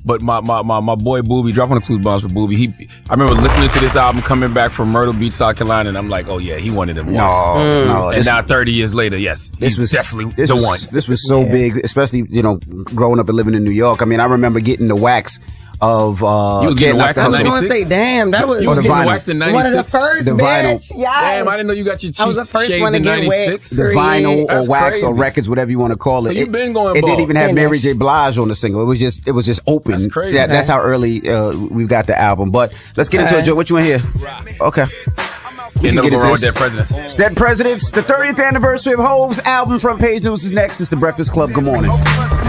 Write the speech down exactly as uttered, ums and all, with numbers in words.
But my, my, my, my boy Booby, dropping the clue bombs for Booby. He, I remember listening to this album coming back from Myrtle Beach, South Carolina, and I'm like, oh yeah, he wanted them. No, once. no. And This- now thirty years later, yes, This he's was definitely this the was, one. This was so big, especially you know, growing up and living in New York. I mean, I remember getting the wax of uh, You was getting Getting wax Out in the I was Hustle. going to say, damn, that was You was the getting vinyl. waxed in one of the ninety-six. first, The vinyl. bitch. Yes. Damn, I didn't know you got your cheeks I was the first shaved one to in get ninety-six. waxed. The vinyl or That's wax or crazy. records, whatever you want to call it. So you it, been going It didn't bald. even have Mary Finish. J. Blige on the single. It was just, it was just open. That's crazy. That, that's how early uh, we've got the album. But let's get into Okay. it, Joe. What you want to hear? Okay. We Ain't can never get go into wrong with this. Dead Presidents. It's Dead Presidents. The thirtieth anniversary of Hove's album. Front Page News is next. It's the Breakfast Club. Good morning.